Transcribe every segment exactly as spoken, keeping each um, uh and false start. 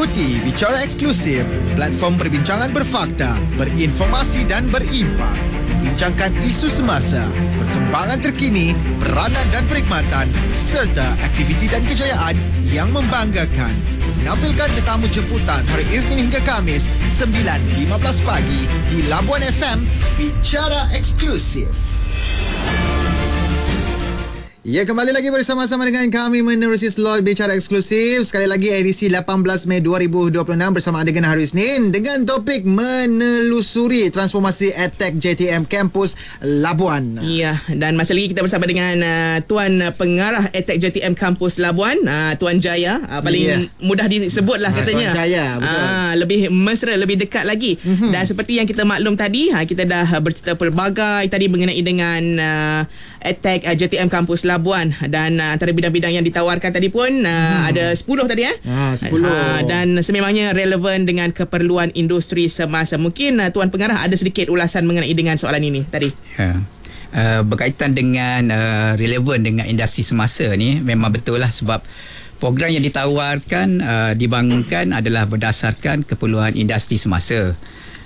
Ikuti Bicara Eksklusif, platform perbincangan berfakta, berinformasi dan berimpak. Membincangkan isu semasa, perkembangan terkini, peranan dan perkhidmatan serta aktiviti dan kejayaan yang membanggakan. Menampilkan tetamu jemputan hari Isnin hingga Khamis sembilan lima belas pagi di Labuan F M. Bicara Eksklusif. Ya, kembali lagi bersama-sama dengan kami menerusi slot Bicara Eksklusif. Sekali lagi edisi lapan belas Mei dua ribu dua puluh enam bersama dengan hari Isnin dengan topik menelusuri transformasi EdTech J T M Kampus Labuan. Ya, dan masih lagi kita bersama dengan uh, Tuan Pengarah EdTech J T M Kampus Labuan, uh, Tuan Jaya. Uh, paling yeah. mudah disebut lah katanya. Tuan Jaya, betul. Uh, lebih mesra, lebih dekat lagi. Mm-hmm. Dan seperti yang kita maklum tadi, uh, kita dah bercerita pelbagai tadi mengenai dengan uh, EdTech uh, J T M Kampus Labuan. Labuan dan uh, antara bidang-bidang yang ditawarkan tadi pun uh, hmm. ada sepuluh tadi eh. Ah, sepuluh. Uh, dan sememangnya relevan dengan keperluan industri semasa. Mungkin uh, Tuan Pengarah ada sedikit ulasan mengenai dengan soalan ini tadi. Ya. Uh, berkaitan dengan uh, relevan dengan industri semasa ni memang betul lah, sebab program yang ditawarkan uh, dibangunkan adalah berdasarkan keperluan industri semasa.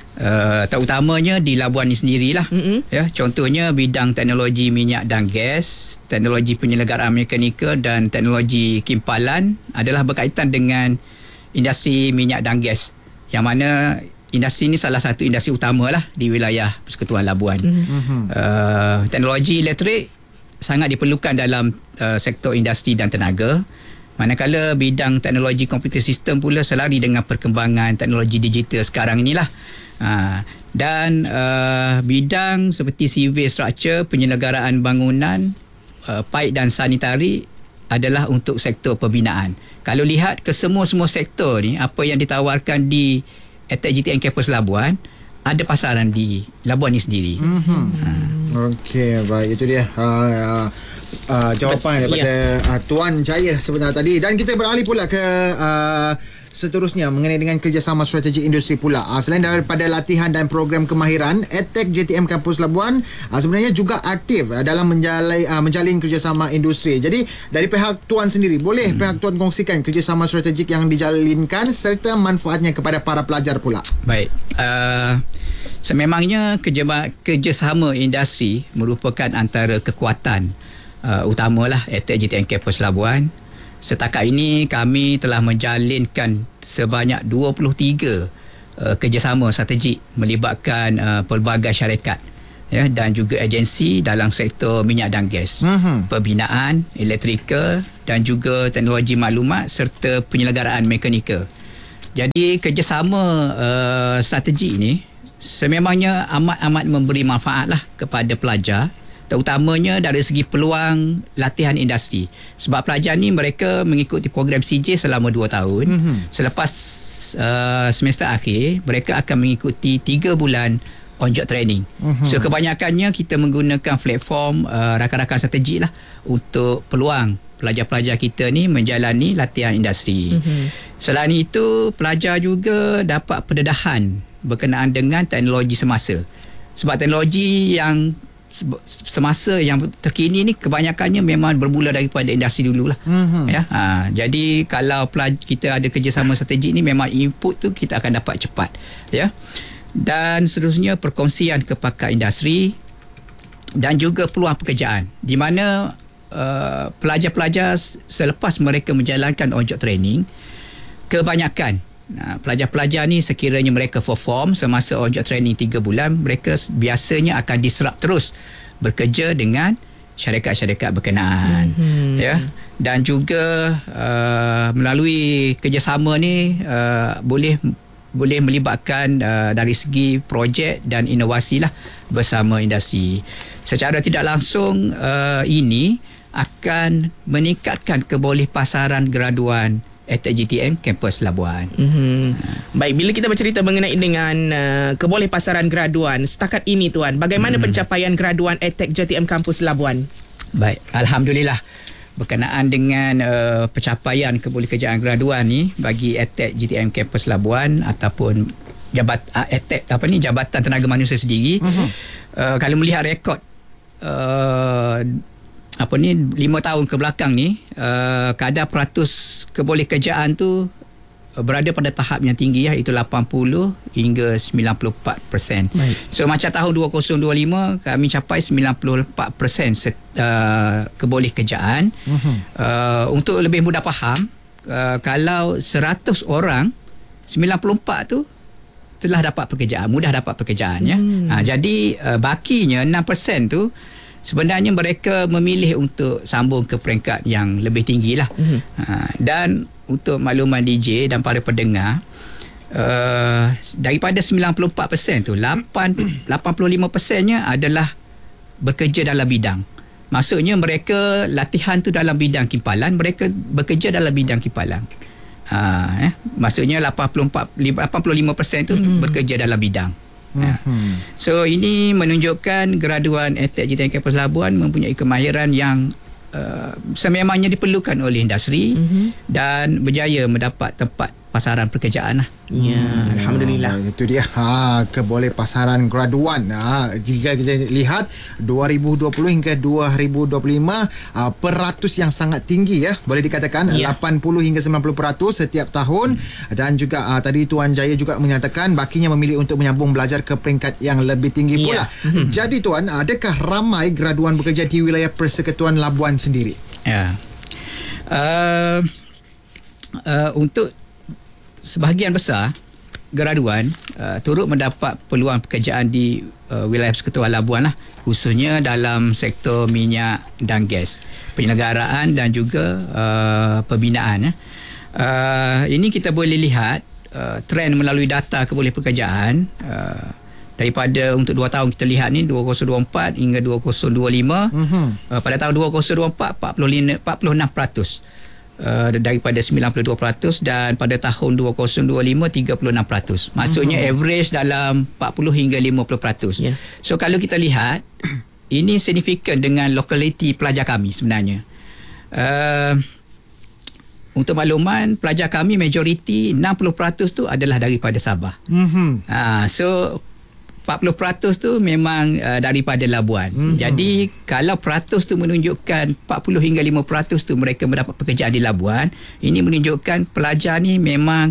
Uh, terutamanya di Labuan ni sendirilah. Mm-hmm. Ya, contohnya bidang teknologi minyak dan gas, teknologi penyelenggaraan mekanikal dan teknologi kimpalan adalah berkaitan dengan industri minyak dan gas, yang mana industri ini salah satu industri utamalah di wilayah Persekutuan Labuan. Mm-hmm. Uh, teknologi elektrik sangat diperlukan dalam uh, sektor industri dan tenaga, manakala bidang teknologi komputer sistem pula selari dengan perkembangan teknologi digital sekarang inilah. Ha, dan uh, bidang seperti civil structure, penyelenggaraan bangunan, uh, paip dan sanitari adalah untuk sektor pembinaan. Kalau lihat ke semua-semua sektor ni, apa yang ditawarkan di EdTech J T M Kampus Labuan, ada pasaran di Labuan ni sendiri. Mm-hmm. Ha. Okey, baik, itu dia uh, uh, uh, jawapan daripada yeah. uh, Tuan Jaya sebenarnya tadi. Dan kita beralih pula ke uh, seterusnya mengenai dengan kerjasama strategi industri pula. Uh, selain daripada latihan dan program kemahiran, EdTech J T M Kampus Labuan uh, sebenarnya juga aktif uh, dalam menjalin, uh, menjalin kerjasama industri. Jadi dari pihak Tuan sendiri, boleh hmm. pihak Tuan kongsikan kerjasama strategik yang dijalinkan serta manfaatnya kepada para pelajar pula. Baik. Uh, sememangnya kerja, kerjasama industri merupakan antara kekuatan uh, utamalah EdTech J T M Kampus Labuan. Setakat ini kami telah menjalinkan sebanyak dua puluh tiga uh, kerjasama strategik melibatkan uh, pelbagai syarikat, ya, dan juga agensi dalam sektor minyak dan gas, uh-huh. pembinaan, elektrikal dan juga teknologi maklumat serta penyelenggaraan mekanikal. Jadi kerjasama uh, strategik ini sememangnya amat-amat memberi manfaat lah kepada pelajar, terutamanya dari segi peluang latihan industri. Sebab pelajar ni mereka mengikuti program C J selama dua tahun. Mm-hmm. Selepas uh, semester akhir, mereka akan mengikuti tiga bulan on-job training. Mm-hmm. So kebanyakannya kita menggunakan platform uh, rakan-rakan strategi lah untuk peluang pelajar-pelajar kita ni menjalani latihan industri. Mm-hmm. Selain itu, pelajar juga dapat pendedahan berkenaan dengan teknologi semasa. Sebab teknologi yang semasa yang terkini ni kebanyakannya memang bermula daripada industri dululah. Mm-hmm. Ya, ha, jadi kalau pelaj- kita ada kerjasama strategi ni, memang input tu kita akan dapat cepat, ya. Dan seterusnya perkongsian kepakat industri dan juga peluang pekerjaan, di mana uh, pelajar-pelajar selepas mereka menjalankan on-job training, kebanyakan Nah, pelajar-pelajar ni sekiranya mereka perform semasa on-job training tiga bulan, mereka biasanya akan diserap terus bekerja dengan syarikat-syarikat berkenaan. Mm-hmm. Ya, dan juga uh, melalui kerjasama ni uh, boleh boleh melibatkan uh, dari segi projek dan inovasi lah bersama industri. Secara tidak langsung uh, ini akan meningkatkan kebolehpasaran graduan EdTech J T M Kampus Labuan. Mm-hmm. Baik, bila kita bercerita mengenai dengan uh, kebolehpasaran graduan setakat ini, Tuan, bagaimana mm. pencapaian graduan EdTech J T M Kampus Labuan? Baik, alhamdulillah berkenaan dengan uh, pencapaian kebolehkerjaan graduan ni bagi EdTech J T M Kampus Labuan ataupun jabat uh, EdTech apa ni Jabatan Tenaga Manusia sendiri, mm-hmm. uh, kalau melihat rekod uh, apa ni lima tahun ke belakang ni, uh, kadar peratus kebolehkerjaan tu berada pada tahap yang tinggi ya, iaitu lapan puluh hingga sembilan puluh empat peratus. So macam tahun dua ribu dua puluh lima kami capai sembilan puluh empat peratus set, uh, keboleh kerjaan. Uh-huh. Uh, untuk lebih mudah faham, uh, kalau seratus orang, sembilan puluh empat tu telah dapat pekerjaan, mudah dapat pekerjaan ya. Hmm. Ha, jadi uh, bakinya enam peratus tu sebenarnya mereka memilih untuk sambung ke peringkat yang lebih tinggi lah. Hmm. Ha, dan untuk makluman D J dan para pendengar, uh, daripada sembilan puluh empat peratus tu lapan puluh lima peratus-nya adalah bekerja dalam bidang. Maksudnya mereka latihan tu dalam bidang kimpalan, mereka bekerja dalam bidang kimpalan. Uh, eh, maksudnya lapan puluh empat, lapan puluh lima peratus tu hmm. bekerja dalam bidang. Hmm. Ya. So ini menunjukkan graduan E T E K J T M Kampus Labuan mempunyai kemahiran yang uh, sememangnya diperlukan oleh industri hmm. dan berjaya mendapat tempat pasaran pekerjaan lah. Ya, hmm, Alhamdulillah. Itu dia ha, keboleh pasaran graduan. Ha, jika kita lihat dua ribu dua puluh hingga dua ribu dua puluh lima, ha, peratus yang sangat tinggi ya. Boleh dikatakan ya. lapan puluh hingga sembilan puluh peratus setiap tahun. Hmm. Dan juga ha, tadi Tuan Jaya juga menyatakan bakinya memilih untuk menyambung belajar ke peringkat yang lebih tinggi pula. Ya. Hmm. Jadi Tuan, adakah ramai graduan bekerja di wilayah Persekutuan Labuan sendiri? Ya. Uh, uh, untuk sebahagian besar graduan uh, turut mendapat peluang pekerjaan di uh, wilayah Persekutuan Labuan lah, khususnya dalam sektor minyak dan gas, penyelenggaraan dan juga uh, pembinaan. Uh, ini kita boleh lihat uh, trend melalui data keboleh pekerjaan uh, daripada untuk dua tahun kita lihat ni dua ribu dua puluh empat hingga dua ribu dua puluh lima. Uh-huh. Uh, pada tahun dua ribu dua puluh empat empat puluh enam peratus. Uh, daripada sembilan puluh dua peratus dan pada tahun dua ribu dua puluh lima tiga puluh enam peratus. Maksudnya uh-huh. average dalam empat puluh hingga lima puluh peratus. Yeah. So kalau kita lihat ini signifikan dengan lokaliti pelajar kami sebenarnya. Uh, untuk makluman, pelajar kami majoriti enam puluh peratus tu adalah daripada Sabah. Uh-huh. Uh, so empat puluh peratus tu memang uh, daripada Labuan. Mm-hmm. Jadi kalau peratus tu menunjukkan empat puluh hingga lima puluh peratus tu mereka mendapat pekerjaan di Labuan, ini menunjukkan pelajar ni memang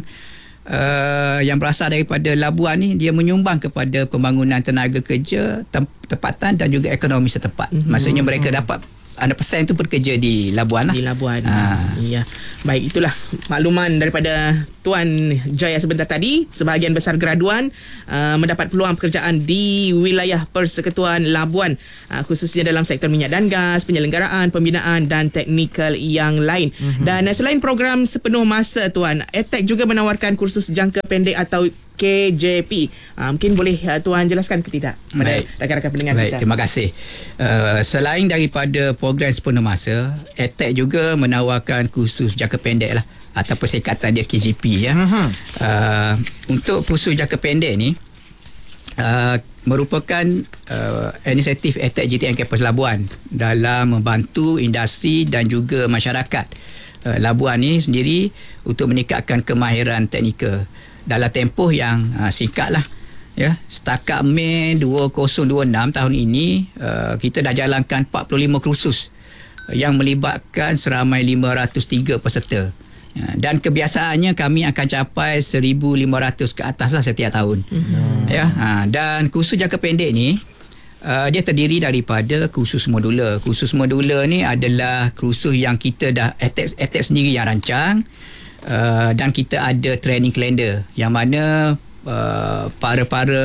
uh, yang berasal daripada Labuan ni dia menyumbang kepada pembangunan tenaga kerja, tem- tempatan dan juga ekonomi setempat. Mm-hmm. Maksudnya mereka dapat one hundred percent tu bekerja di Labuan lah. Di Labuan. Ha. Ya. Baik, itulah makluman daripada Tuan Jaya sebentar tadi. Sebahagian besar graduan uh, mendapat peluang pekerjaan di wilayah Persekutuan Labuan, uh, khususnya dalam sektor minyak dan gas, penyelenggaraan, pembinaan dan teknikal yang lain. Mm-hmm. Dan uh, selain program sepenuh masa Tuan, E T E K juga menawarkan kursus jangka pendek atau K J P. Uh, mungkin boleh uh, Tuan jelaskan ke tidak pada rakan-rakan pendengar Baik, kita. Terima kasih. Uh, selain daripada program sepenuh masa, E T E K juga menawarkan kursus jangka pendek lah, atau persingkatan dia K J P ya. Uh-huh. Uh, untuk kursus jangka pendek ni uh, merupakan uh, inisiatif E T E K J T M Kampus Labuan dalam membantu industri dan juga masyarakat uh, Labuan ni sendiri untuk meningkatkan kemahiran teknikal dalam tempoh yang uh, singkat lah. Ya, setakat Mei dua ribu dua puluh enam tahun ini uh, kita dah jalankan empat puluh lima kursus yang melibatkan seramai lima ratus tiga peserta. Ya, dan kebiasaannya kami akan capai seribu lima ratus ke atas lah setiap tahun. Hmm. Ya, ha, dan kursus jangka pendek ni uh, dia terdiri daripada kursus modular. Kursus modular ni adalah kursus yang kita dah E T E K, E T E K sendiri yang rancang. Uh, dan kita ada training calendar yang mana uh, para-para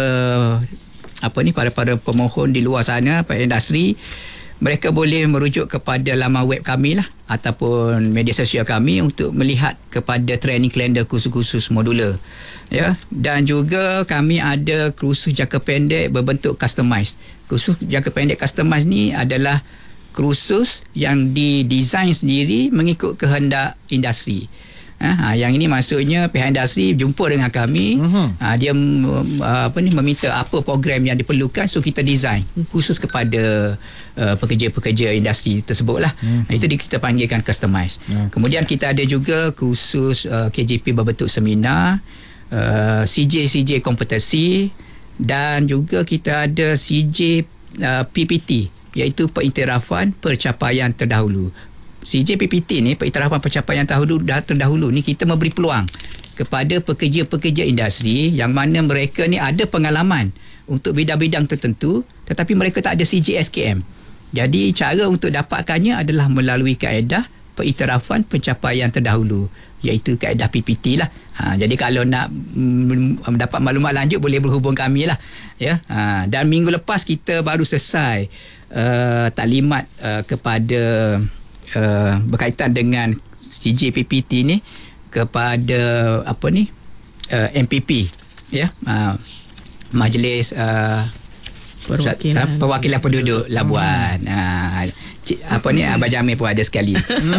apa ni para-para pemohon di luar sana, para industri, mereka boleh merujuk kepada laman web kami lah ataupun media sosial kami untuk melihat kepada training calendar kursus-kursus modular. Ya, dan juga kami ada kursus jangka pendek berbentuk customized. Kursus jangka pendek customized ni adalah kursus yang didesain sendiri mengikut kehendak industri. Ha, yang ini maksudnya pihak industri jumpa dengan kami, uh-huh. ha, dia uh, apa ni meminta apa program yang diperlukan, so kita design khusus kepada uh, pekerja-pekerja industri tersebutlah. Uh-huh. Itu kita panggilkan customize. Uh-huh. Kemudian kita ada juga khusus uh, K J P berbentuk seminar, uh, C J C J kompetensi, dan juga kita ada C J uh, P P T, iaitu pengiktirafan pencapaian terdahulu. C J P P T ni, pengiktirafan pencapaian terdahulu, terdahulu ni kita memberi peluang kepada pekerja-pekerja industri yang mana mereka ni ada pengalaman untuk bidang-bidang tertentu tetapi mereka tak ada C J S K M. Jadi cara untuk dapatkannya adalah melalui kaedah pengiktirafan pencapaian terdahulu, iaitu kaedah P P T lah. Ha, jadi kalau nak mm, dapat maklumat lanjut boleh berhubung kami lah. Ya. Ha, dan minggu lepas kita baru selesai uh, taklimat uh, kepada uh, berkaitan dengan C J P P T ni kepada apa ni uh, M P P, ya, uh, Majlis uh, Perwakilan Perwakilan Penduduk Labuan. Hmm. Ha, apa ni Abang Jamil pun ada sekali.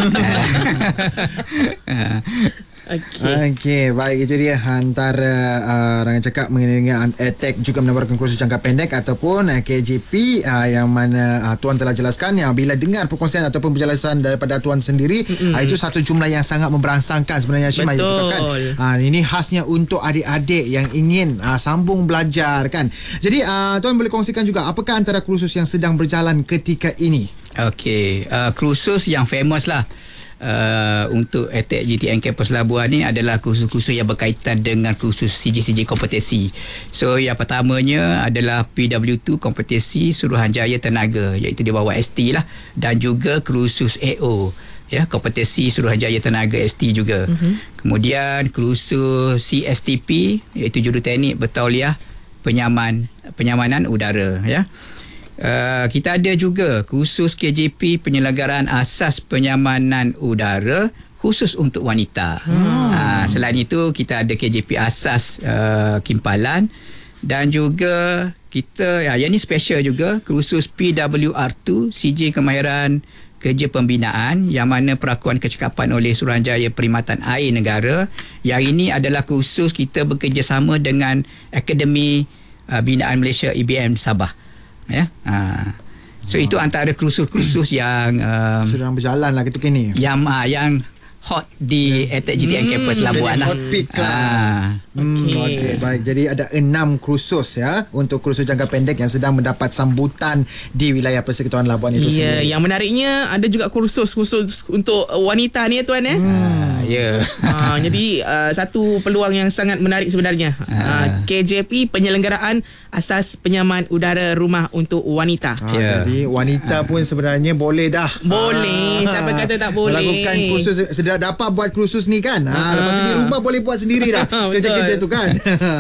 Okey. Okey, baik, itu dia antara uh, Rangan cakap mengenai dengan ATAC juga menawarkan kursus jangka pendek ataupun uh, K J P uh, yang mana uh, Tuan telah jelaskan, yang bila dengar perkongsian ataupun penjelasan daripada Tuan sendiri, mm-hmm. uh, itu satu jumlah yang sangat memberangsangkan sebenarnya, Syimah. Betul. Uh, ini khasnya untuk adik-adik yang ingin uh, sambung belajar kan. Jadi uh, Tuan boleh kongsikan juga apakah antara kursus yang sedang berjalan ketika ini? Okey, uh, kursus yang famous lah Uh, untuk ATAC J T M Kampus Labuan ni adalah kursus-kursus yang berkaitan dengan kursus C J C J kompetisi. So yang pertamanya adalah P W two kompetisi Suruhanjaya Tenaga, iaitu di bawah S T lah, dan juga kursus A O, ya, kompetisi Suruhanjaya Tenaga S T juga. Mm-hmm. Kemudian kursus C S T P, iaitu juruteknik bertauliah penyaman penyamanan udara, ya. Uh, kita ada juga kursus K J P penyelenggaraan asas penyamanan udara khusus untuk wanita. Hmm. Uh, selain itu kita ada K J P asas uh, kimpalan, dan juga kita ya yang ni special juga kursus P W R two C J kemahiran kerja pembinaan, yang mana perakuan kecekapan oleh Suruhanjaya Perkhidmatan Air Negara. Yang ini adalah kursus kita bekerjasama dengan Akademi uh, Binaan Malaysia A B M Sabah. Ya, ha. So wow. Itu antara kursus-kursus yang um, sedang berjalan lah ketika ni. Yang uh, yang hot di ATAC J T M hmm, Kampus Labuan lah. Hot pick lah. Ah. Hmm, okay. Okay, baik. Jadi ada enam kursus ya untuk kursus jangka pendek yang sedang mendapat sambutan di wilayah Persekutuan Labuan itu yeah, sendiri. Yang menariknya ada juga kursus-kursus untuk wanita ni ya Tuan eh. Hmm. Ya. Yeah. Ha, jadi uh, satu peluang yang sangat menarik sebenarnya. Uh, K J P penyelenggaraan asas penyaman udara rumah untuk wanita. Ha, yeah. Jadi wanita ha. pun sebenarnya boleh dah. Boleh. Ha. Siapa kata tak boleh? Melakukan kursus, sudah dapat buat kursus ni kan. Ha, ha. Lepas ni di rumah boleh buat sendiri dah. Kerja-kerja tu kan.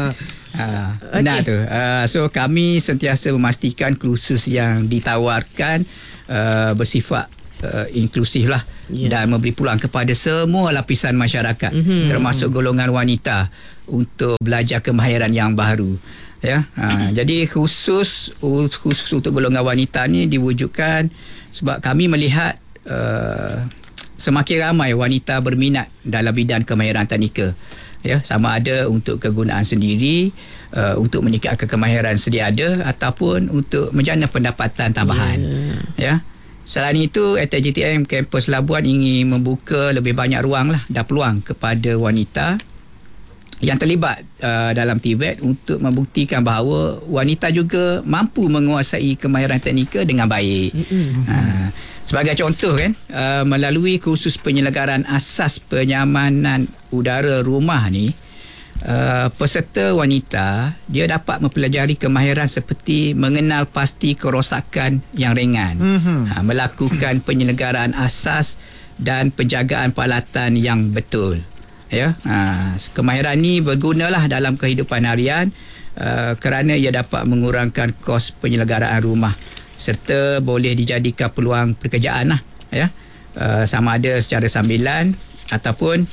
Uh, benar okay. tu. Uh, so kami sentiasa memastikan kursus yang ditawarkan uh, bersifat uh, inklusif lah, yeah. dan memberi peluang kepada semua lapisan masyarakat, mm-hmm. termasuk golongan wanita untuk belajar kemahiran yang baru. Ya, uh, jadi khusus khusus untuk golongan wanita ni diwujudkan sebab kami melihat uh, semakin ramai wanita berminat dalam bidang kemahiran teknikal. Ya, sama ada untuk kegunaan sendiri, uh, untuk meningkatkan kemahiran sedia ada, ataupun untuk menjana pendapatan tambahan. Yeah. Ya. Selain itu, ATAC J T M Kampus Labuan ingin membuka lebih banyak ruang lah dan peluang kepada wanita yang terlibat uh, dalam T V E T untuk membuktikan bahawa wanita juga mampu menguasai kemahiran teknikal dengan baik. Mm-hmm. Uh, sebagai contoh kan, uh, melalui kursus penyelenggaraan asas penyamanan udara rumah ni, uh, peserta wanita dia dapat mempelajari kemahiran seperti mengenal pasti kerosakan yang ringan, mm-hmm. uh, melakukan penyelenggaraan asas dan penjagaan peralatan yang betul. Ya, ha, kemahiran ni bergunalah dalam kehidupan harian uh, kerana ia dapat mengurangkan kos penyelenggaraan rumah serta boleh dijadikan peluang pekerjaan lah, ya, uh, sama ada secara sambilan ataupun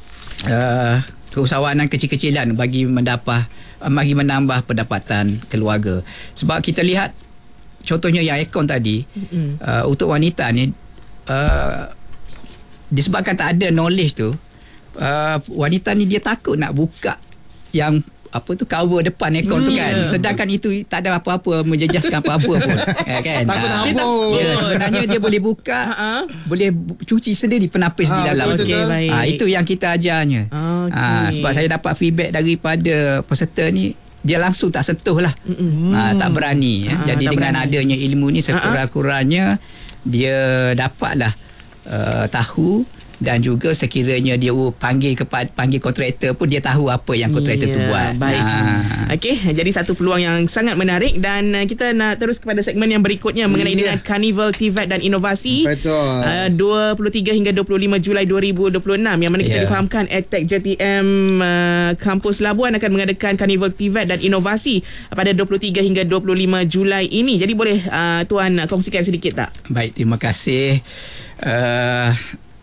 uh, keusahawanan kecil-kecilan bagi mendapat bagi menambah pendapatan keluarga. Sebab kita lihat contohnya yang aircon tadi, mm-hmm. uh, untuk wanita ni uh, disebabkan tak ada knowledge tu, Uh, wanita ni dia takut nak buka yang apa tu cover depan aircon hmm, tu kan, yeah. sedangkan itu tak ada apa-apa menjejaskan apa-apa pun. Ya, kan? Takut ha. hambur. Ya, sebenarnya dia boleh buka, uh-huh. boleh cuci sendiri penapis ha, di dalam. Okay, ha, itu yang kita ajarnya. Okay. Ha, sebab saya dapat feedback daripada peserta ni, dia langsung tak sentuh lah, mm-hmm. ha, tak berani. Ya. Ha, Jadi dengan berani. adanya ilmu ni sekurang-kurangnya dia dapatlah uh, tahu dan juga sekiranya dia panggil kepada panggil kontraktor pun dia tahu apa yang kontraktor yeah, tu buat. Baik. Ha. Okey, jadi satu peluang yang sangat menarik dan uh, kita nak terus kepada segmen yang berikutnya mengenai yeah. dengan Carnival T V E T dan inovasi. Betul. Uh, dua puluh tiga hingga dua puluh lima Julai dua ribu dua puluh enam yang mana kita yeah. difahamkan EdTech J T M uh, Kampus Labuan akan mengadakan Carnival T V E T dan inovasi pada dua puluh tiga hingga dua puluh lima Julai ini. Jadi boleh uh, tuan kongsikan sedikit tak? Baik, terima kasih. Uh,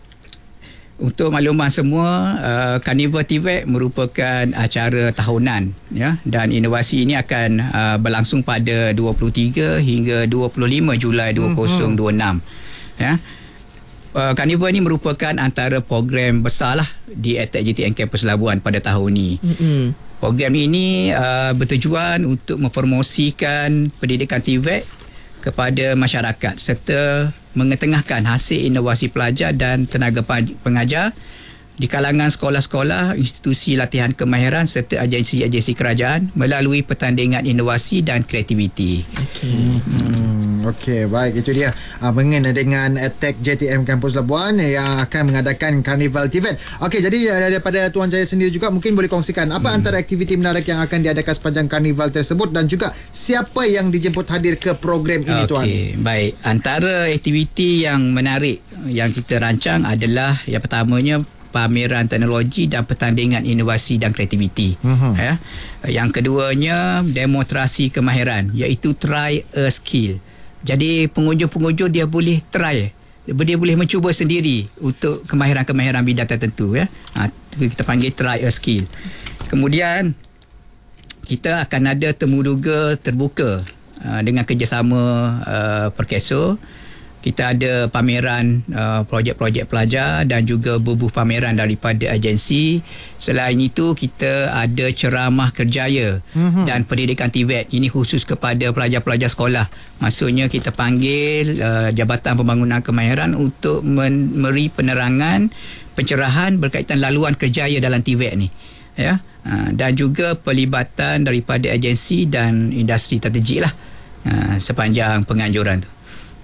Untuk makluman semua, uh, Carnival T V E T merupakan acara tahunan, ya, dan inovasi ini akan uh, berlangsung pada dua puluh tiga hingga dua puluh lima Julai dua ribu dua puluh enam. Ya. Uh, Carnival ini merupakan antara program besar lah di EdTech J T M Kampus Labuan pada tahun ini. Mm-hmm. Program ini uh, bertujuan untuk mempromosikan pendidikan T V E T kepada masyarakat serta mengetengahkan hasil inovasi pelajar dan tenaga pengajar di kalangan sekolah-sekolah, institusi latihan kemahiran serta agensi-agensi kerajaan melalui pertandingan inovasi dan kreativiti. Okey. Hmm, okey, baik, itu dia uh, mengenai dengan EdTech J T M Kampus Labuan yang akan mengadakan Carnival T V E T. Okey, jadi uh, daripada Tuan Jaya sendiri juga mungkin boleh kongsikan apa hmm. antara aktiviti menarik yang akan diadakan sepanjang Carnival tersebut dan juga siapa yang dijemput hadir ke program ini, okay, Tuan? Okey, baik. Antara aktiviti yang menarik yang kita rancang adalah yang pertamanya pameran teknologi dan pertandingan inovasi dan kreativiti. Uh-huh. Ya. Yang keduanya demonstrasi kemahiran iaitu try a skill. Jadi pengunjung-pengunjung dia boleh try, dia boleh mencuba sendiri untuk kemahiran-kemahiran bidang tertentu, ya. Ha, kita panggil try a skill. Kemudian kita akan ada temuduga terbuka uh, dengan kerjasama uh, Perkeso. Kita ada pameran uh, projek-projek pelajar dan juga bubuh pameran daripada agensi. Selain itu, kita ada ceramah kerjaya mm-hmm. dan pendidikan T V E T. Ini khusus kepada pelajar-pelajar sekolah. Maksudnya kita panggil uh, Jabatan Pembangunan Kemahiran untuk memberi penerangan, pencerahan berkaitan laluan kerjaya dalam T V E T ni. Ya, uh, dan juga pelibatan daripada agensi dan industri strategik lah uh, sepanjang penganjuran tu.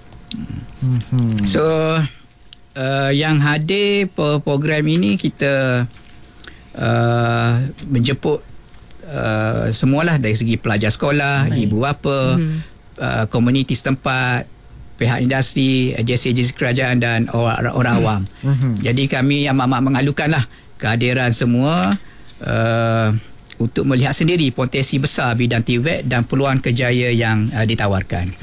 Mm-hmm. So uh, yang hadir program ini kita uh, menjemput uh, semualah dari segi pelajar sekolah, Baik. ibu bapa, mm-hmm. uh, komuniti setempat, pihak industri, agensi-agensi kerajaan dan orang, orang awam. Mm-hmm. Jadi kami amat-amat mengalukanlah kehadiran semua uh, untuk melihat sendiri potensi besar bidang T V E T dan peluang kerjaya yang uh, ditawarkan.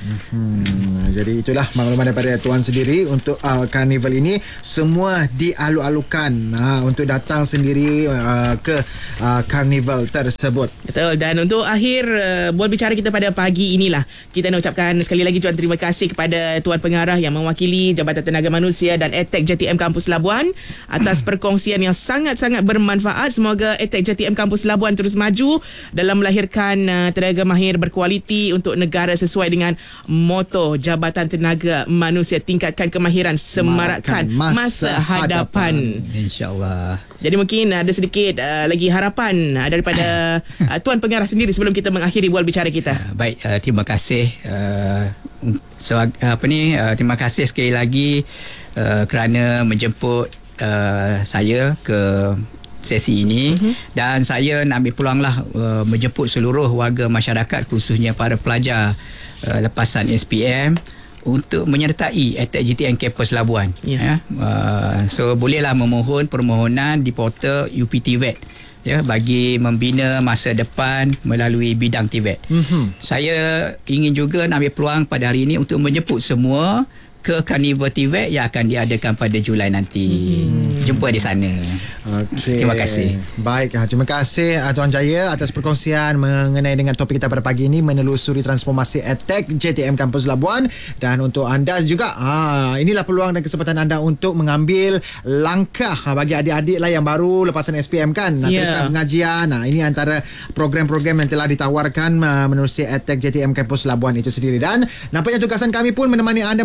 Hmm, jadi itulah makluman daripada Tuan sendiri untuk uh, Carnival ini. Semua dialu-alukan uh, untuk datang sendiri uh, ke uh, Carnival tersebut. Betul. Dan untuk akhir uh, bual bicara kita pada pagi inilah, kita nak ucapkan sekali lagi Tuan terima kasih kepada Tuan Pengarah yang mewakili Jabatan Tenaga Manusia dan EdTech J T M Kampus Labuan atas perkongsian yang sangat-sangat bermanfaat. Semoga EdTech J T M Kampus Labuan terus maju dalam melahirkan uh, tenaga mahir berkualiti untuk negara sesuai dengan moto Jabatan Tenaga Manusia, tingkatkan kemahiran, semarakkan masa, masa hadapan. hadapan. InsyaAllah. Jadi mungkin ada sedikit uh, lagi harapan uh, daripada uh, Tuan Pengarah sendiri sebelum kita mengakhiri bual bicara kita. Uh, baik, uh, terima kasih. Uh, so, uh, apa ni? Uh, terima kasih sekali lagi uh, kerana menjemput uh, saya ke sesi ini, uh-huh. dan saya nak ambil peluanglah uh, menjemput seluruh warga masyarakat khususnya para pelajar uh, lepasan S P M untuk menyertai EdTech J T M Kampus Labuan. Yeah. Ya. Uh, so bolehlah memohon permohonan di portal U P T V E T, ya, bagi membina masa depan melalui bidang T V E T. Uh-huh. Saya ingin juga nak ambil peluang pada hari ini untuk menjemput semua ke Carnival T V E T yang akan diadakan pada Julai nanti. Hmm. Jumpa di sana. Okey. Terima kasih. Baik, terima kasih Tuan Jaya atas perkongsian mengenai dengan topik kita pada pagi ini, menelusuri transformasi EdTech J T M Kampus Labuan. Dan untuk anda juga, ha, inilah peluang dan kesempatan anda untuk mengambil langkah ha, bagi adik-adik lah yang baru lepasan S P M kan, nak yeah. teruskan pengajian. Nah, ini antara program-program yang telah ditawarkan uh, menerusi EdTech J T M Kampus Labuan itu sendiri. Dan nampaknya tugasan kami pun menemani anda melalui segmen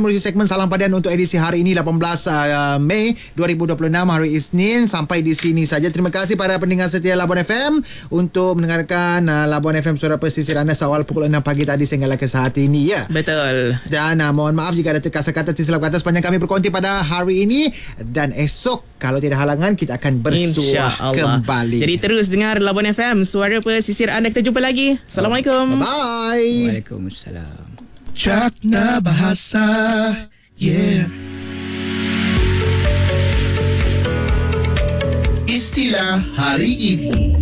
teman-teman, salam padian untuk edisi hari ini lapan belas uh, Mei dua ribu dua puluh enam, hari Isnin. Sampai di sini saja. Terima kasih para pendengar setia Labuan F M untuk mendengarkan uh, Labuan F M Suara Pesisir anda awal pukul enam pagi tadi sehinggalah ke saat ini ya. Betul. Dan uh, mohon maaf jika ada terkasar kata tersilap kata sepanjang kami berkonti pada hari ini, dan esok kalau tidak halangan kita akan bersua kembali. Jadi terus dengar Labuan F M Suara Pesisir anda. Kita jumpa lagi. Assalamualaikum. Bye. Waalaikumsalam. Cakna Bahasa. Yeah. Istilah hari ini.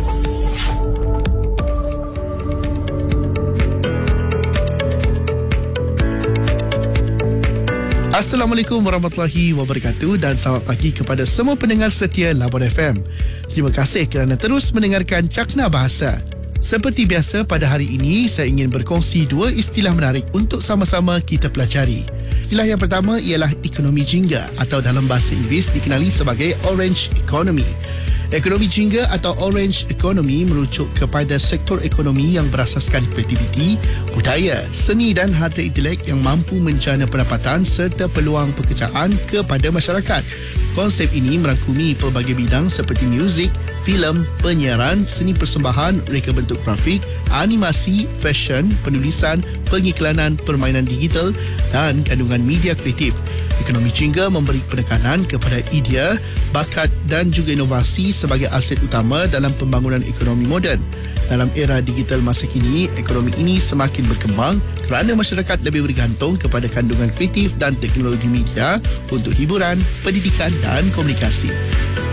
Assalamualaikum warahmatullahi wabarakatuh dan selamat pagi kepada semua pendengar setia Labuan F M. Terima kasih kerana terus mendengarkan Cakna Bahasa. Seperti biasa, pada hari ini saya ingin berkongsi dua istilah menarik untuk sama-sama kita pelajari. Istilah yang pertama ialah ekonomi jingga atau dalam bahasa Inggeris dikenali sebagai Orange Economy. Ekonomi jingga atau Orange Economy merujuk kepada sektor ekonomi yang berasaskan kreativiti, budaya, seni dan harta intelek yang mampu menjana pendapatan serta peluang pekerjaan kepada masyarakat. Konsep ini merangkumi pelbagai bidang seperti muzik, filem, penyiaran, seni persembahan, reka bentuk grafik, animasi, fashion, penulisan, pengiklanan, permainan digital dan kandungan media kreatif. Ekonomi jingga memberi penekanan kepada idea, bakat dan juga inovasi sebagai aset utama dalam pembangunan ekonomi moden. Dalam era digital masa kini, ekonomi ini semakin berkembang kerana masyarakat lebih bergantung kepada kandungan kreatif dan teknologi media untuk hiburan, pendidikan dan komunikasi.